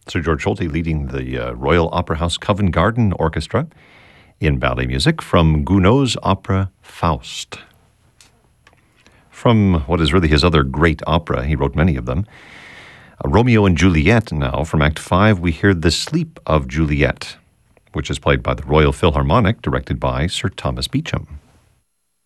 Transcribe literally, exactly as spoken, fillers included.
Sir George Solti leading the uh, Royal Opera House Covent Garden Orchestra in ballet music from Gounod's opera Faust. From what is really his other great opera, he wrote many of them, uh, Romeo and Juliet. Now, from Act five, we hear The Sleep of Juliet, which is played by the Royal Philharmonic, directed by Sir Thomas Beecham.